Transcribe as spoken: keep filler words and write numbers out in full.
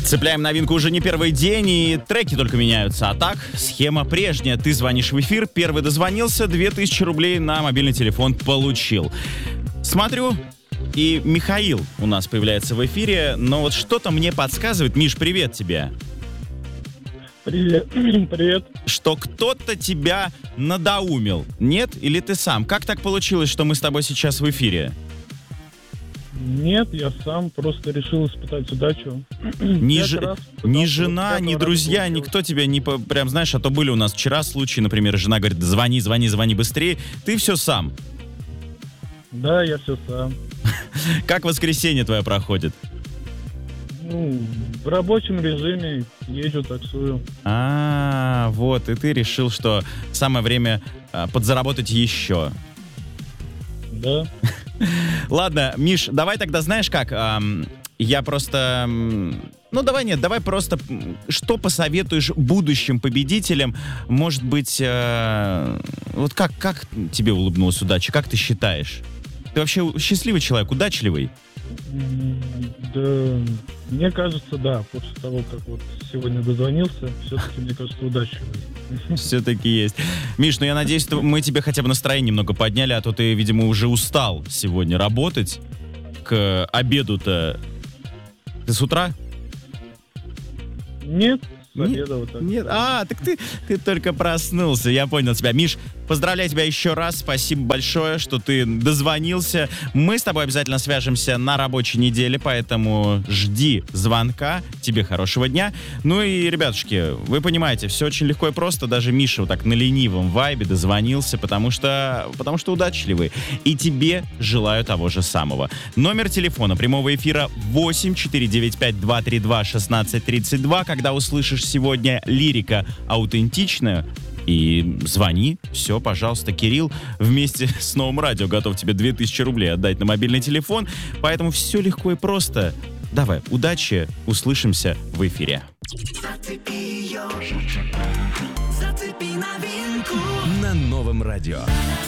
Цепляем новинку уже не первый день, и треки только меняются. А так, схема прежняя. Ты звонишь в эфир, первый дозвонился, две тысячи рублей на мобильный телефон получил. Смотрю, и Михаил у нас появляется в эфире, но вот что-то мне подсказывает. Миш, привет тебе. Привет. Привет. Что кто-то тебя надоумил. Нет? Или ты сам? Как так получилось, что мы с тобой сейчас в эфире? Нет, я сам просто решил испытать удачу. Ни, ж... раз, ни жена, ни друзья, получилось. никто тебя не... по- Прям, знаешь, а то были у нас вчера случаи, например, жена говорит, звони, звони, звони быстрее. Ты все сам. Да, я все сам. Как воскресенье твое проходит? Ну, в рабочем режиме езжу, таксую. А, вот, и ты решил, что самое время а, подзаработать еще. Да. Ладно, Миш, давай тогда, знаешь как, ам, я просто... м, Ну, давай нет, давай просто, м, что посоветуешь будущим победителям? Может быть, э, вот как, как тебе улыбнулась удача? Как ты считаешь? Ты вообще счастливый человек, удачливый? М, Да, мне кажется, да. После того, как вот сегодня дозвонился, все-таки, мне кажется, удачливый. Все-таки есть. Миш, ну я надеюсь, что мы тебе хотя бы настроение немного подняли, а то ты, видимо, уже устал сегодня работать. К обеду-то... Ты с утра? Нет, с Нет, обеда вот так. Нет, а, так ты, ты только проснулся, я понял тебя. Миш, поздравляю тебя еще раз, спасибо большое, что ты дозвонился. Мы с тобой обязательно свяжемся на рабочей неделе, поэтому жди звонка, тебе хорошего дня. Ну и, ребятушки, вы понимаете, все очень легко и просто, даже Миша вот так на ленивом вайбе дозвонился, потому что, потому что удачливый. И тебе желаю того же самого. Номер телефона прямого эфира восемь четыре девять пять два три два шестнадцать тридцать два. Когда услышишь сегодня лирика аутентичная, и звони, все, пожалуйста, Кирилл вместе с Новым радио готов тебе две тысячи рублей отдать на мобильный телефон, поэтому все легко и просто. Давай, удачи, услышимся в эфире. Зацепи ее, зацепи новинку. На Новом радио.